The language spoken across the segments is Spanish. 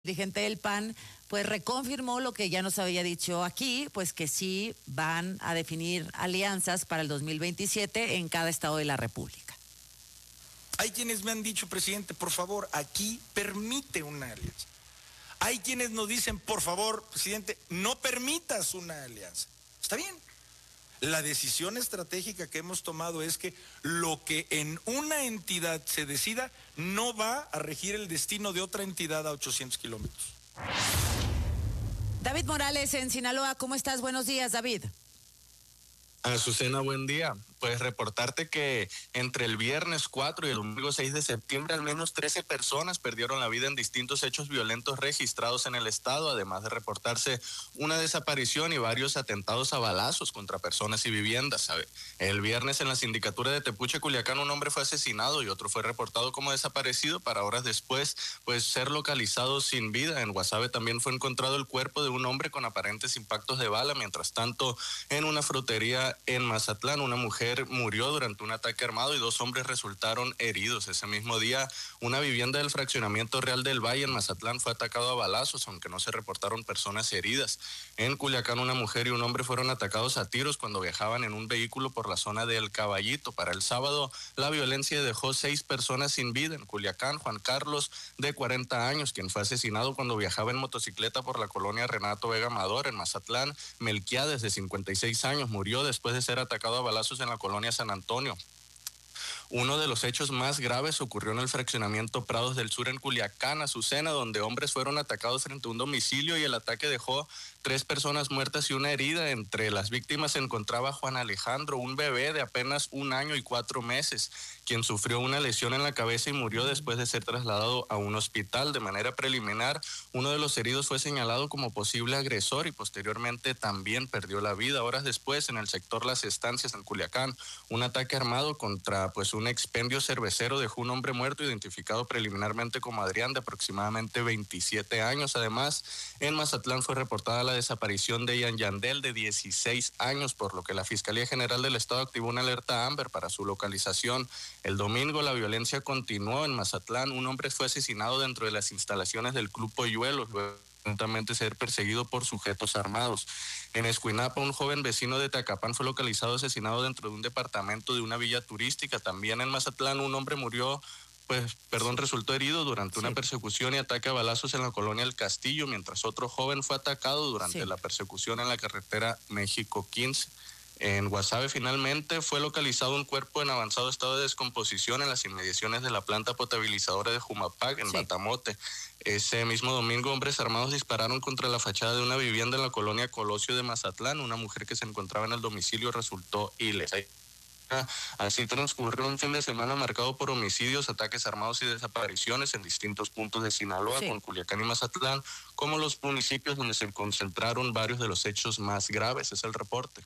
dirigente del PAN, pues reconfirmó lo que ya nos había dicho aquí, pues que sí van a definir alianzas para el 2027 en cada estado de la República. Hay quienes me han dicho, presidente, por favor, aquí permite una alianza. Hay quienes nos dicen, por favor, presidente, no permitas una alianza. Está bien. La decisión estratégica que hemos tomado es que lo que en una entidad se decida no va a regir el destino de otra entidad a 800 kilómetros. David Morales en Sinaloa, ¿cómo estás? Buenos días, David. Azucena, buen día. Pues reportarte que entre el viernes 4 y el domingo 6 de septiembre al menos 13 personas perdieron la vida en distintos hechos violentos registrados en el estado, además de reportarse una desaparición y varios atentados a balazos contra personas y viviendas. El viernes en la sindicatura de Tepuche, Culiacán, un hombre fue asesinado y otro fue reportado como desaparecido para horas después pues ser localizado sin vida. En Guasave también fue encontrado el cuerpo de un hombre con aparentes impactos de bala. Mientras tanto, en una frutería en Mazatlán, una mujer murió durante un ataque armado y 2 hombres resultaron heridos. Ese mismo día, una vivienda del fraccionamiento Real del Valle en Mazatlán fue atacado a balazos, aunque no se reportaron personas heridas. En Culiacán, una mujer y un hombre fueron atacados a tiros cuando viajaban en un vehículo por la zona de El Caballito. Para el sábado, la violencia dejó 6 personas sin vida. En Culiacán, Juan Carlos, de 40 años, quien fue asesinado cuando viajaba en motocicleta por la colonia Renato Vega Amador. En Mazatlán, Melquiades, de 56 años, murió después de ser atacado a balazos en la colonia San Antonio. Uno de los hechos más graves ocurrió en el fraccionamiento Prados del Sur en Culiacán, Azucena, donde hombres fueron atacados frente a un domicilio y el ataque dejó 3 personas muertas y una herida. Entre las víctimas se encontraba Juan Alejandro, un bebé de apenas 1 año y 4 meses, quien sufrió una lesión en la cabeza y murió después de ser trasladado a un hospital. De manera preliminar, uno de los heridos fue señalado como posible agresor y posteriormente también perdió la vida. Horas después, en el sector Las Estancias en Culiacán, un ataque armado contra un expendio cervecero dejó un hombre muerto identificado preliminarmente como Adrián, de aproximadamente 27 años. Además, en Mazatlán fue reportada la desaparición de Ian Yandel, de 16 años, por lo que la Fiscalía General del Estado activó una alerta Amber para su localización. El domingo la violencia continuó en Mazatlán. Un hombre fue asesinado dentro de las instalaciones del Club Polluelos, luego presuntamente ser perseguido por sujetos armados. En Escuinapa, un joven vecino de Tacapán fue localizado asesinado dentro de un departamento de una villa turística. También en Mazatlán, un hombre resultó herido durante una persecución y ataque a balazos en la colonia El Castillo, mientras otro joven fue atacado durante la persecución en la carretera México 15. En Guasave finalmente fue localizado un cuerpo en avanzado estado de descomposición en las inmediaciones de la planta potabilizadora de Jumapac, en Batamote. Ese mismo domingo, hombres armados dispararon contra la fachada de una vivienda en la colonia Colosio de Mazatlán. Una mujer que se encontraba en el domicilio resultó ilesa. Así transcurrió un fin de semana marcado por homicidios, ataques armados y desapariciones en distintos puntos de Sinaloa, con Culiacán y Mazatlán como los municipios donde se concentraron varios de los hechos más graves. Es el reporte.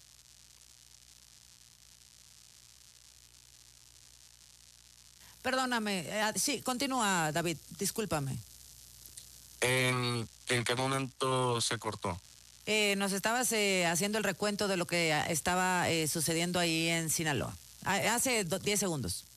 Perdóname, sí, continúa, David, discúlpame. ¿En qué momento se cortó? Nos estabas haciendo el recuento de lo que estaba sucediendo ahí en Sinaloa. Hace 10 segundos.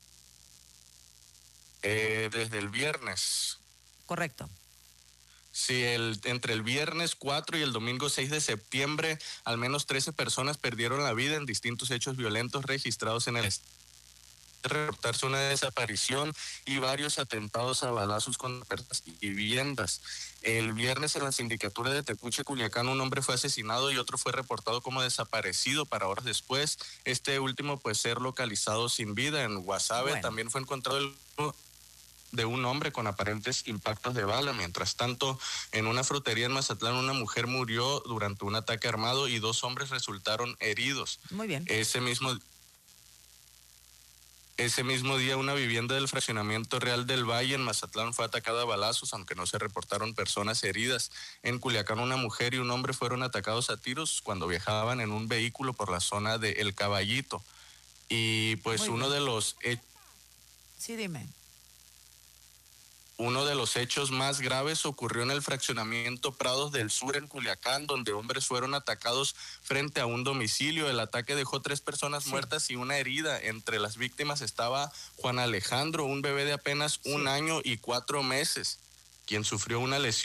Desde el viernes. Correcto. Sí, entre el viernes 4 y el domingo 6 de septiembre, al menos 13 personas perdieron la vida en distintos hechos violentos registrados en el estado. Reportarse una desaparición y varios atentados a balazos contra personas y viviendas. El viernes en la sindicatura de Tepuche, Culiacán, un hombre fue asesinado y otro fue reportado como desaparecido para horas después. Este último ser localizado sin vida. En Guasave también fue encontrado el de un hombre con aparentes impactos de bala. Mientras tanto, en una frutería en Mazatlán, una mujer murió durante un ataque armado y 2 hombres resultaron heridos. Muy bien. Ese mismo día, una vivienda del fraccionamiento Real del Valle en Mazatlán fue atacada a balazos, aunque no se reportaron personas heridas. En Culiacán, una mujer y un hombre fueron atacados a tiros cuando viajaban en un vehículo por la zona de El Caballito. Y uno de los... Sí, dime. Uno de los hechos más graves ocurrió en el fraccionamiento Prados del Sur en Culiacán, donde hombres fueron atacados frente a un domicilio. El ataque dejó 3 personas muertas y una herida. Entre las víctimas estaba Juan Alejandro, un bebé de apenas 1 año y 4 meses. quien sufrió una lesión